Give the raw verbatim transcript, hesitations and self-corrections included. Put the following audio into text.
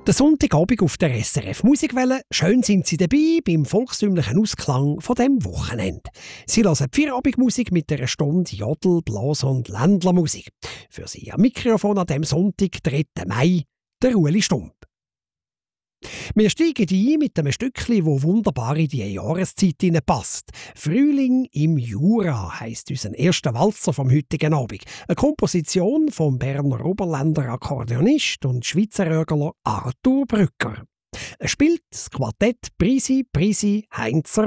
Der Sonntagabend auf der S R F Musikwelle. Schön sind Sie dabei beim volkstümlichen Ausklang von dem Wochenende. Sie hören die Feierabendmusik mit einer Stunde Jodel, Blas- und Ländlermusik. Für Sie am Mikrofon an dem Sonntag, dritten Mai, der Ueli Stump. Wir steigen ein mit einem Stückchen, das wunderbar in die Jahreszeit passt. «Frühling im Jura» heisst unser erster Walzer vom heutigen Abend. Eine Komposition vom Berner Oberländer Akkordeonist und Schweizer Örgler Arthur Brücker. Es spielt das Quartett Prisi Prisi Heinzer